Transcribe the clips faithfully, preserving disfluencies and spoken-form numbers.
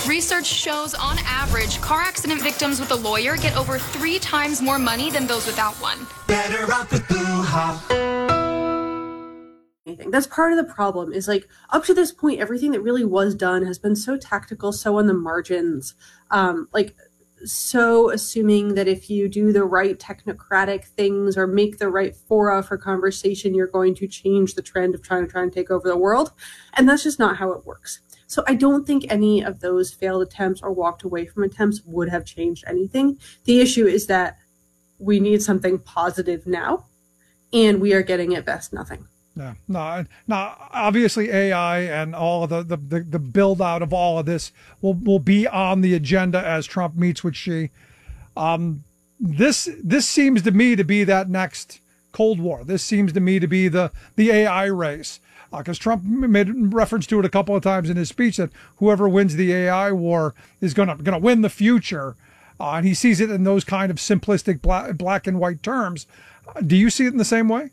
Research shows, on average, car accident victims with a lawyer get over three times more money than those without one. Better off with Boo-ha. That's part of the problem, is like up to this point, everything that really was done has been so tactical, so on the margins, um, like so assuming that if you do the right technocratic things or make the right fora for conversation, you're going to change the trend of trying to try and take over the world. And that's just not how it works. So I don't think any of those failed attempts or walked away from attempts would have changed anything. The issue is that we need something positive now, and we are getting at best nothing. Yeah, no, now obviously A I and all of the, the, the, the build out of all of this will, will be on the agenda as Trump meets with Xi. Um, this, this seems to me to be that next Cold War. This seems to me to be the, the A I race. Because uh, Trump made reference to it a couple of times in his speech that whoever wins the A I war is going to going to win the future. Uh, and he sees it in those kind of simplistic black, black and white terms. Uh, do you see it in the same way?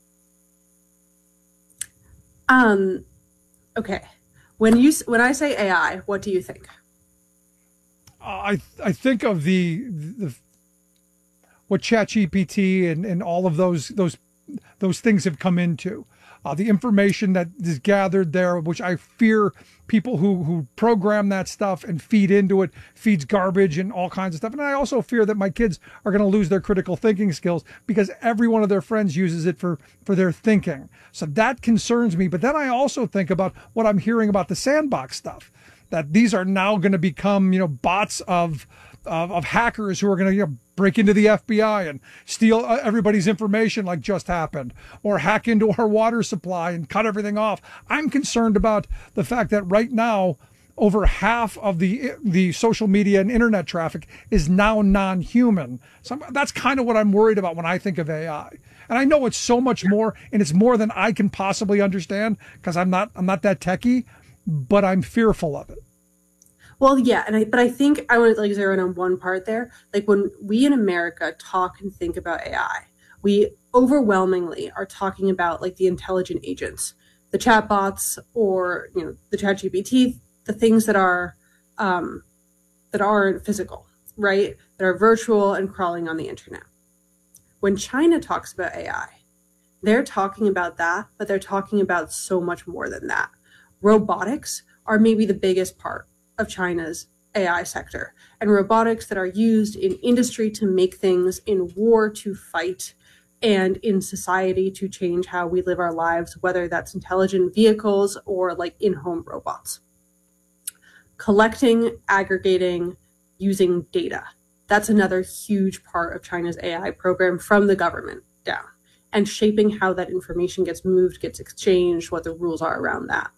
Um, okay. When you, when I say A I, what do you think? Uh, I, I think of the, the, what ChatGPT and, and all of those, those, those things have come into, uh, the information that is gathered there, which I fear people who, who program that stuff and feed into it feeds garbage and all kinds of stuff. And I also fear that my kids are going to lose their critical thinking skills because every one of their friends uses it for, for their thinking. So that concerns me. But then I also think about what I'm hearing about the sandbox stuff, that these are now going to become, you know, bots of, of, of hackers who are going to, you know, break into the F B I and steal everybody's information like just happened, or hack into our water supply and cut everything off. I'm concerned about the fact that right now, over half of the the social media and internet traffic is now non-human. So that's kind of what I'm worried about when I think of A I. And I know it's so much more, and it's more than I can possibly understand because I'm not I'm not that techie, but I'm fearful of it. Well, yeah, and I, but I think I want to like zero in on one part there. Like when we in America talk and think about A I, we overwhelmingly are talking about like the intelligent agents, the chatbots, or you know the ChatGPT, the things that are um, that aren't physical, right? That are virtual and crawling on the internet. When China talks about A I, they're talking about that, but they're talking about so much more than that. Robotics are maybe the biggest part of China's A I sector, and robotics that are used in industry to make things, in war to fight, and in society to change how we live our lives, whether that's intelligent vehicles or like in-home robots. Collecting, aggregating, using data. That's another huge part of China's A I program from the government down, and shaping how that information gets moved, gets exchanged, what the rules are around that.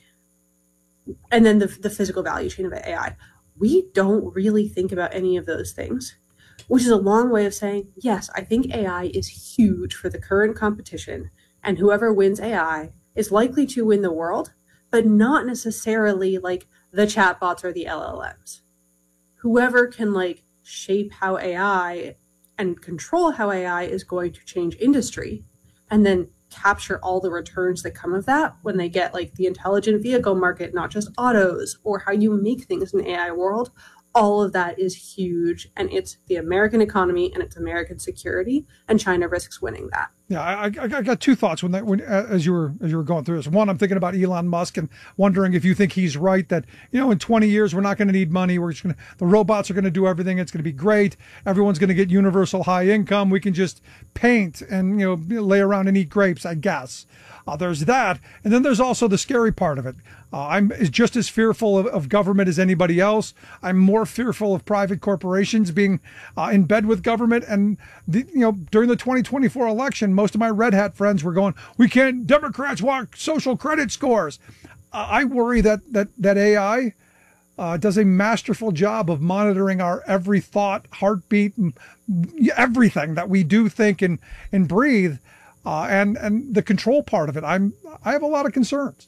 And then the, the physical value chain of A I. We don't really think about any of those things, which is a long way of saying, yes, I think A I is huge for the current competition, and whoever wins A I is likely to win the world, but not necessarily like the chatbots or the L L Ms. Whoever can like shape how A I and control how A I is going to change industry, and then capture all the returns that come of that when they get like the intelligent vehicle market, not just autos, or how you make things in the A I world. All of that is huge, and it's the American economy and it's American security, and China risks winning that. Yeah, I, I, I got two thoughts when that when as you were as you were going through this. One, I'm thinking about Elon Musk and wondering if you think he's right that, you know, in twenty years we're not going to need money. We're just going to the robots are going to do everything. It's going to be great. Everyone's going to get universal high income. We can just paint and you know lay around and eat grapes, I guess. Uh, there's that, and then there's also the scary part of it. Uh, I'm just as fearful of, of government as anybody else. I'm more fearful of private corporations being uh, in bed with government. And the, you know, during the twenty twenty-four election, most of my Red Hat friends were going, "We can't. Democrats want social credit scores." Uh, I worry that that that A I uh, does a masterful job of monitoring our every thought, heartbeat, and everything that we do, think, and and breathe. Uh, and and the control part of it, I'm I have a lot of concerns.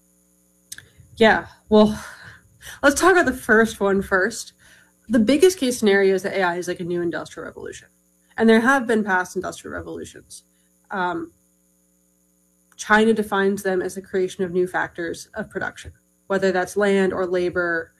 Yeah, well, let's talk about the first one first. The biggest case scenario is that A I is like a new industrial revolution, and there have been past industrial revolutions. Um, China defines them as the creation of new factors of production, whether that's land or labor,